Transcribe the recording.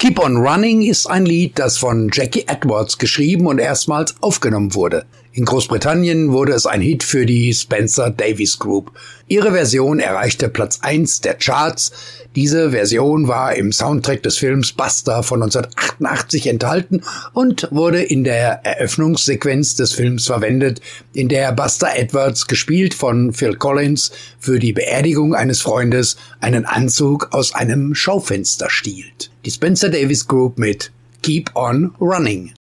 Keep on Running ist ein Lied, das von Jackie Edwards geschrieben und erstmals aufgenommen wurde. In Großbritannien wurde es ein Hit für die Spencer Davis Group. Ihre Version erreichte Platz 1 der Charts. Diese Version war im Soundtrack des Films Buster von 1988 enthalten und wurde in der Eröffnungssequenz des Films verwendet, in der Buster Edwards, gespielt von Phil Collins, für die Beerdigung eines Freundes einen Anzug aus einem Schaufenster stiehlt. Die Spencer Davis Group mit Keep on Running.